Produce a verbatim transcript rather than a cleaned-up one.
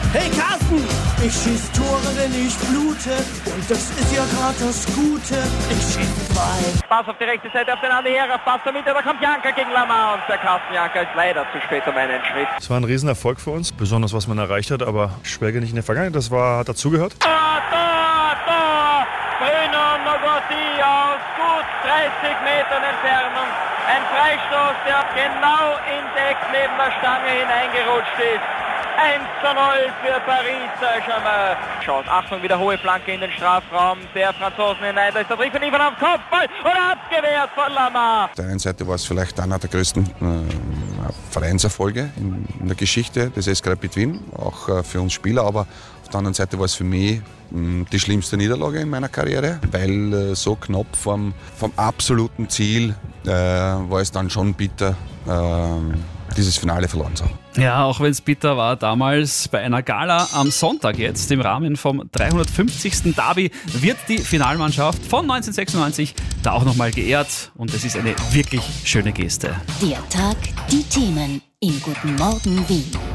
Hey Carsten, ich schieß Tore, wenn ich blute. Und das ist ja gerade das Gute. Ich schieß zwei. Pass auf die rechte Seite auf den Andi Herauf, Pass zur Mitte, da kommt Janka gegen Lamar und der Carsten Janka ist leider zu spät um einen Schritt. Es war ein Riesenerfolg für uns, besonders was man erreicht hat, aber Schwelge nicht in der Vergangenheit, das war, hat dazugehört. Tor, Tor, Tor! Bruno Nogoti aus gut dreißig Metern Entfernung. Ein Freistoß, der genau ins Eck neben der Stange hineingerutscht ist. eins zu null für Paris Saint-Germain. Chance, Achtung, wieder hohe Flanke in den Strafraum der Franzosen hinein. Da ist der Triffer von Ivan auf Kopfball und abgewehrt von Lamar. Auf der einen Seite war es vielleicht einer der größten äh, Vereinserfolge in, in der Geschichte des S K Rapid Wien, auch äh, für uns Spieler, aber auf der anderen Seite war es für mich mh, die schlimmste Niederlage in meiner Karriere, weil äh, so knapp vom, vom absoluten Ziel äh, war es dann schon bitter, äh, dieses Finale verloren zu haben. Ja, auch wenn es bitter war damals bei einer Gala am Sonntag jetzt im Rahmen vom dreihundertfünfzigsten Derby wird die Finalmannschaft von neunzehnhundertsechsundneunzig da auch nochmal geehrt und es ist eine wirklich schöne Geste. Der Tag, die Themen in Guten Morgen Wien.